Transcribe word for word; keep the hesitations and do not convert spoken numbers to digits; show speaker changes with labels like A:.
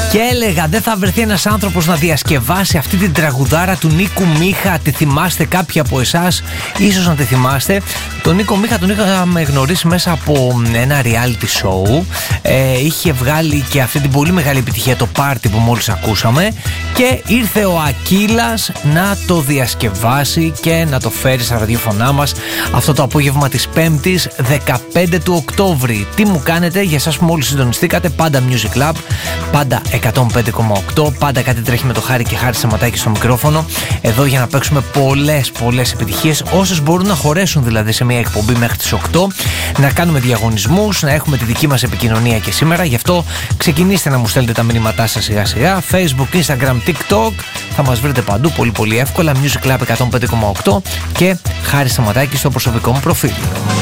A: Και έλεγα, δεν θα βρεθεί ένας άνθρωπος να διασκευάσει αυτή την τραγουδάρα του Νίκου Μίχα. Τη θυμάστε κάποιοι από εσάς? Ίσως να τη θυμάστε. Τον Νίκο Μίχα τον είχαμε γνωρίσει μέσα από ένα reality show. Ε, είχε βγάλει και αυτή την πολύ μεγάλη επιτυχία, το πάρτι που μόλις ακούσαμε. Και ήρθε ο Ακύλας να το διασκευάσει και να το φέρει στα ραδιοφωνά μας αυτό το απόγευμα της Πέμπτης δεκαπέντε του Οκτώβρη. Τι μου κάνετε για εσάς που μόλις συντονιστήκατε? Πάντα Music Lab, πάντα εκατόν πέντε κόμμα οκτώ, πάντα κάτι τρέχει με το Χάρη και Χάρη Σταματάκη στο μικρόφωνο. Εδώ για να παίξουμε πολλές πολλές επιτυχίες, όσες μπορούν να χωρέσουν δηλαδή σε μια εκπομπή μέχρι τις οκτώ. Να κάνουμε διαγωνισμούς, να έχουμε τη δική μας επικοινωνία και σήμερα. Γι' αυτό ξεκινήστε να μου στέλνετε τα μηνύματά σας σιγά σιγά. Facebook, Instagram, TikTok, θα μας βρείτε παντού πολύ πολύ εύκολα. Music Lab εκατόν πέντε κόμμα οκτώ και Χάρη Σταματάκη στο προσωπικό μου προφίλ.